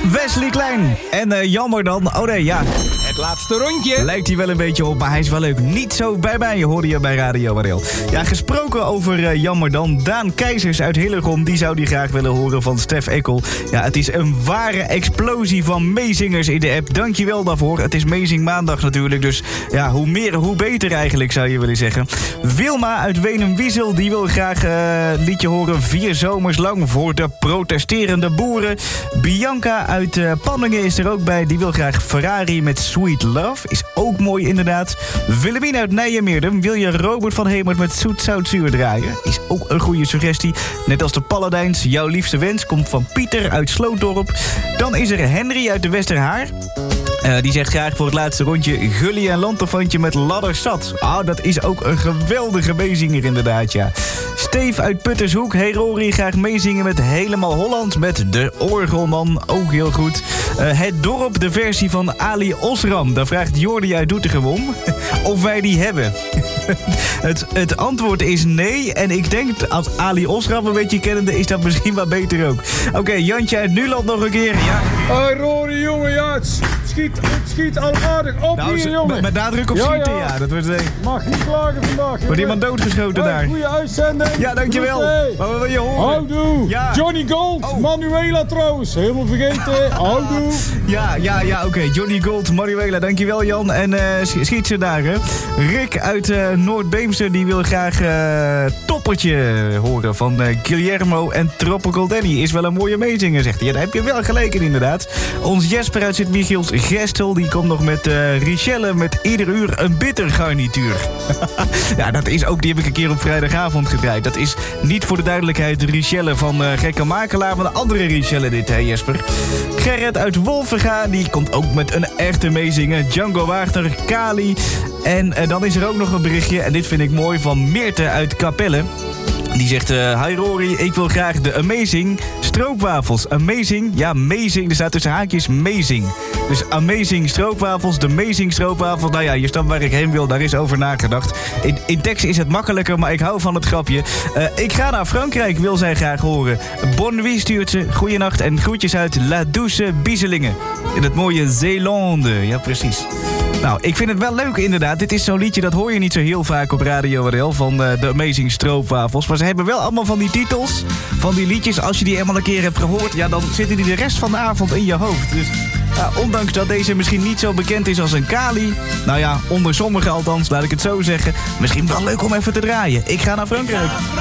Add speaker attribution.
Speaker 1: Wesley Klein. En jammer dan. Oh nee, ja.
Speaker 2: Het laatste rondje.
Speaker 1: Lijkt hij wel een beetje op, maar hij is wel leuk. Niet zo bij mij, hoorde je bij Radio Warel. Ja, gesproken over jammer dan. Daan Keizers uit Hillegom, die zou die graag willen horen van Stef Ekkel. Ja, het is een ware explosie van meezingers in de app. Dankjewel daarvoor. Het is Meezing Maandag natuurlijk, dus ja, hoe meer, hoe beter eigenlijk, zou je willen zeggen. Wilma uit Wenum-Wiesel, die wil graag een liedje horen 4 zomers lang voor de protesterende boeren. Bianca uit Panningen is er ook bij, die wil graag Ferrari met Sweet Love. Is ook mooi inderdaad. Willemien uit Nijenmeerdum, wil je Robert van Hemert met Zoet Zout Zuur draaien? Is ook een goede suggestie. Net als de Paladijns, jouw liefste wens komt van Pieter uit Slootdorp. Dan is er Henry uit de Westerhaar. Die zegt graag voor het laatste rondje Gully en Lanterfantje met Ladderzat. Ah, dat is ook een geweldige meezinger inderdaad, ja. Steve uit Puttershoek. Hey Rory, graag meezingen met Helemaal Holland met De Orgelman. Ook heel goed. Het dorp, de versie van Ali Osram. Daar vraagt Jordi uit Doetinchem om of wij die hebben. Het antwoord is nee. En ik denk, als Ali Osram een beetje kennende, is dat misschien wat beter ook. Oké, Jantje uit Nuland nog een keer. Ja.
Speaker 3: Hoi Rory, jongen, ja, het schiet al aardig op
Speaker 1: nou,
Speaker 3: hier, jongen.
Speaker 1: Met nadruk op schieten, ja. Dat wordt,
Speaker 3: mag niet klagen vandaag,
Speaker 1: wordt iemand doodgeschoten daar.
Speaker 3: Goeie uitzending.
Speaker 1: Ja, dankjewel. Maar wat wil je horen?
Speaker 3: Houdoe.
Speaker 1: Ja.
Speaker 3: Johnny Gold, Manuela trouwens. Helemaal vergeten. Houdoe.
Speaker 1: Ja, oké. Johnny Gold, Manuela, dankjewel Jan. En schiet ze daar, hè. Rick uit Noord-Beemster, die wil graag Toppertje horen van Guillermo en Tropical Danny. Is wel een mooie meezinger, zegt hij. Ja, daar heb je wel gelijk in, inderdaad. Ons Jesper uit Sint-Michiels Gestel, die komt nog met Richelle met ieder uur een bitter garnituur. Ja, dat is ook, die heb ik een keer op vrijdagavond gedraaid. Dat is niet voor de duidelijkheid de Richelle van Gekke Makelaar, maar een andere Richelle dit, hè Jesper. Gerrit uit Wolvenga, die komt ook met een echte meezinger. Django Wagner, Kali. En dan is er ook nog een berichtje, en dit vind ik mooi, van Meerte uit Capelle. Die zegt, hi Rory, ik wil graag de Amazing stroopwafels. Amazing, ja, amazing, er staat tussen haakjes amazing. Dus Amazing stroopwafels, de Amazing stroopwafels. Nou ja, je snapt waar ik heen wil, daar is over nagedacht. In tekst is het makkelijker, maar ik hou van het grapje. Ik ga naar Frankrijk, wil zij graag horen. Bonne nuit stuurt ze, goeienacht en groetjes uit La Douce Bieselingen. In het mooie Zeelande, ja precies. Nou, ik vind het wel leuk inderdaad. Dit is zo'n liedje, dat hoor je niet zo heel vaak op Radio RL van de Amazing Stroopwafels. Maar ze hebben wel allemaal van die titels, van die liedjes. Als je die eenmaal een keer hebt gehoord, ja, dan zitten die de rest van de avond in je hoofd. Dus ja, ondanks dat deze misschien niet zo bekend is als een Kali, nou ja, onder sommigen althans, laat ik het zo zeggen, misschien wel leuk om even te draaien. Ik ga naar Frankrijk.